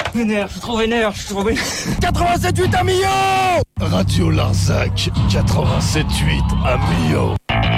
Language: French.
Vénère, je suis trop vénère, je suis trop vénère. 87.8 à Millau. Radio Larzac, 87.8 à Millau.